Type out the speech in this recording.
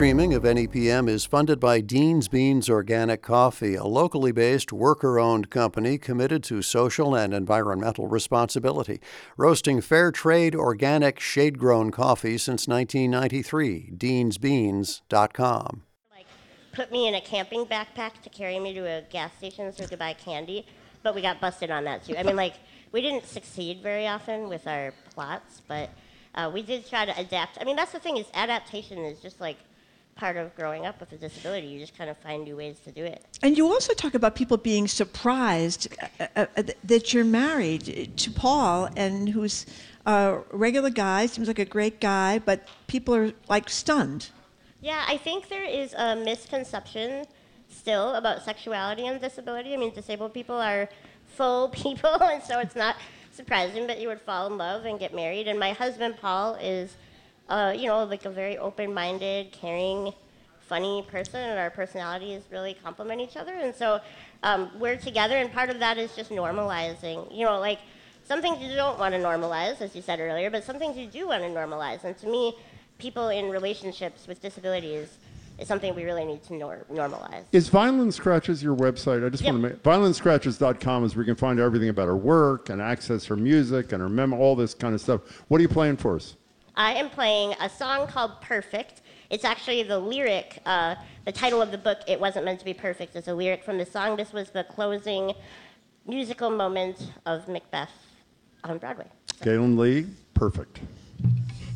streaming of NEPM is funded by Dean's Beans Organic Coffee, a locally based, worker-owned company committed to social and environmental responsibility, roasting fair trade, organic, shade-grown coffee since 1993. DeansBeans.com. Put me in a camping backpack to carry me to a gas station so we could buy candy, but we got busted on that too. I mean, we didn't succeed very often with our plots, but we did try to adapt. I mean, that's the thing, is adaptation is just part of growing up with a disability. You just kind of find new ways to do it. And you also talk about people being surprised that you're married to Paul, and who's a regular guy, seems like a great guy, but people are stunned. Yeah, I think there is a misconception still about sexuality and disability. I mean, disabled people are full people, and so it's not surprising that you would fall in love and get married. And my husband, Paul, is, a very open-minded, caring, funny person, and our personalities really complement each other. And so we're together, and part of that is just normalizing. Some things you don't want to normalize, as you said earlier, but some things you do want to normalize. And to me, people in relationships with disabilities is something we really need to normalize. Is Violin Scratches your website? I just want to make ViolinScratches.com is where you can find everything about her work and access her music and her memo, all this kind of stuff. What are you playing for us? I am playing a song called Perfect. It's actually the lyric, the title of the book, It Wasn't Meant to Be Perfect, is a lyric from the song. This was the closing musical moment of Macbeth on Broadway. Galen Lee, Perfect.